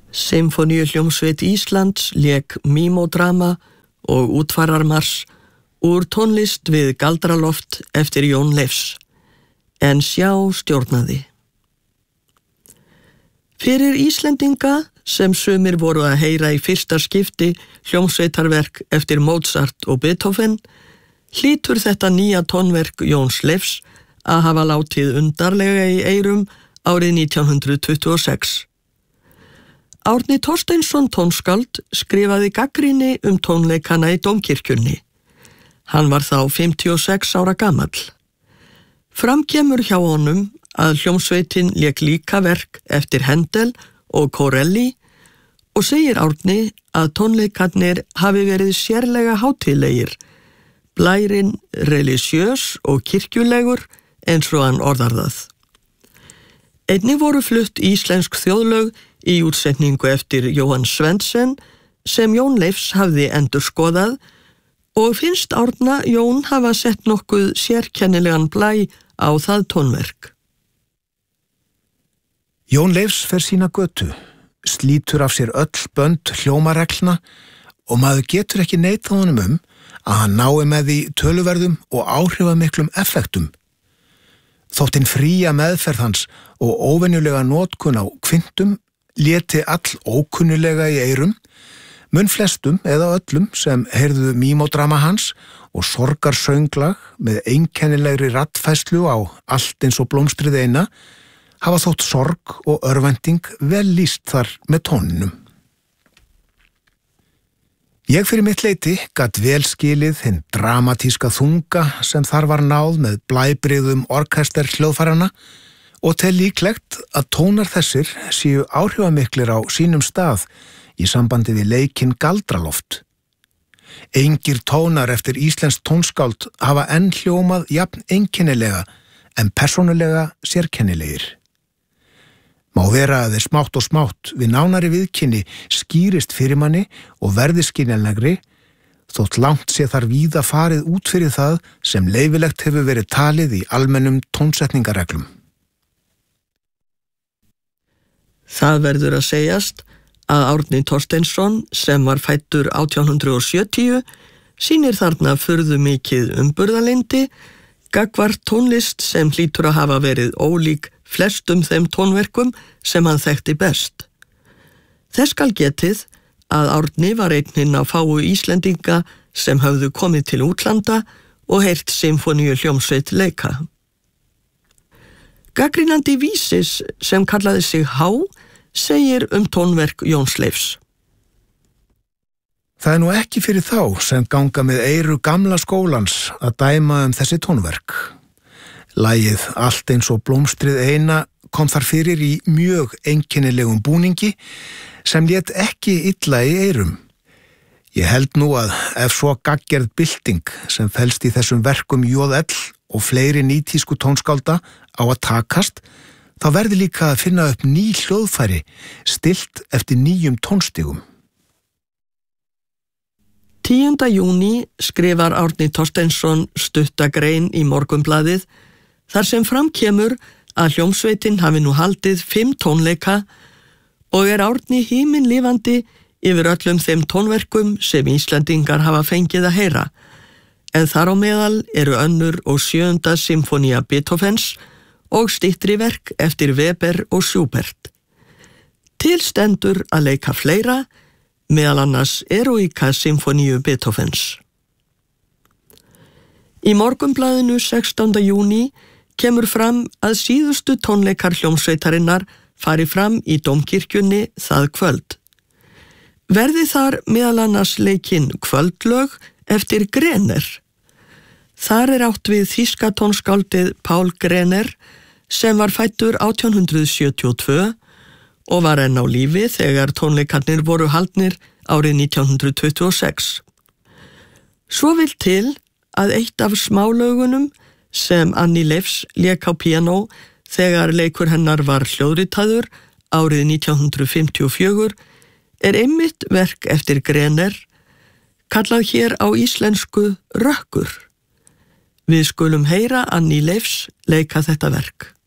Sinfóníuhljómsveit Íslands lék Mímodrama og útfararmars úr tónlist við Galdraloft eftir Jón Leifs, en Sjá stjórnaði. Fyrir Íslendinga, sem sumir voru að heyra í fyrsta skipti hljómsveitarverk eftir Mozart og Beethoven, hlýtur þetta nýja tónverk Jóns Leifs að hafa látið undarlega í eyrum árið 1926. Árni Thorsteinsson tónskáld skrifaði gagnrýni tónleikana í Dómkirkjunni. Hann var þá 56 ára gamall. Fram kemur hjá honum að hljómsveitin lék líka verk eftir Händel og Corelli og segir Árni að tónleikarnir hafi verið sérlega hátíðlegir, blærinn religiös og kirkjulegur eins og hann orðar það. Einnig voru flutt íslensk þjóðlög í útsetningu eftir Jóhann Svendsen sem Jón Leifs hafði endurskoðað og finnst Árna Jón hafa sett nokkuð sérkennilegan blæ á það tónverk. Jón Leifs fer sína götu, slítur af sér öll bönd hljómareglna og maður getur ekki neitað honum að hann nái með því töluverðum og áhrifamiklum effektum. Þótt hinn fría meðferð hans og óvenjulega notkun á kvintum léti all ókunnulega í eyrum, mun flestum eða öllum sem heyrðu Mímodrama hans og sorgarsönglag með einkennilegri raddfærslu á Allt eins og blómstrið eina, hafa þótt sorg og örvænting vel lýst þar með tóninum. Ég fyrir mitt leyti gat vel skilið hinn dramatíska þunga sem þar var náð með blæbrigðum orkester hljóðfærana og tel líklegt að tónar þessir séu áhrifamiklir á sínum stað í sambandi við leikinn Galdraloft. Engir tónar eftir íslenskt tónskáld hafa enn hljómað jafn einkennilega en persónulega sérkennilegir. Má vera að þeir smátt og smátt við nánari viðkynni skýrist fyrir manni og verði skiljanlegri, þótt langt sé þar víða farið út fyrir það sem leyfilegt hefur verið talið í almennum tónsetningareglum. Það verður að segjast að Árni Thorsteinsson, sem var fæddur 1870, sýnir þarna furðu mikið umburðarlyndi, gagnvart tónlist sem hlýtur að hafa verið ólík flestum þeim tónverkum sem hann þekkti best. Þess skal getið að Árni var einn hinn af fáu Íslendinga sem höfðu komið til útlanda og heyrt sinfóníuhljómsveit leika. Gagnrýnandi Vísis, sem kallaði sig Há, segir tónverk Jóns Leifs. Það nú ekki fyrir þá sem ganga með eyru gamla skólans að dæma þessi tónverk. Lagið Allt eins og blómstrið eina kom þar fyrir í mjög einkennilegum búningi sem lét ekki illa í eyrum. Ég held nú að ef svo gagngerð bylting sem felst í þessum verkum JL og fleiri nýtísku tónskálda á að takast, þá verði líka að finna upp ný hljóðfæri stillt eftir nýjum tónstigum. 10. júní skrifar Árni Thorsteinsson stutta grein í Morgunblaðið þar sem fram kemur að hljómsveitin hafi nú haldið 5 tónleika og Árni himinlifandi yfir öllum þeim tónverkum sem Íslendingar hafa fengið að heyra, en þar á meðal eru önnur og 7. symfónía Beethovens og styttri verk eftir Weber og Schubert. Til stendur að leika fleira, meðal annars Eroica symfóníu Beethovens. Í Morgunblaðinu 16. júní kemur fram að síðustu tónleikar hljómsveitarinnar fari fram í Dómkirkjunni það kvöld. Verði þar meðal annars leikinn Kvöldlög eftir Grener. Þar átt við þýska tónskáldið Paul Grener sem var fæddur 1872 og var enn á lífi þegar tónleikarnir voru haldnir árið 1926. Svo vill til að eitt af smálögunum sem Annie Leifs lék á píanó þegar leikur hennar var hljóðritaður árið 1954 einmitt verk eftir Grener, kallað hér á íslensku Rökkur. Við skulum heyra Annie Leifs leika þetta verk.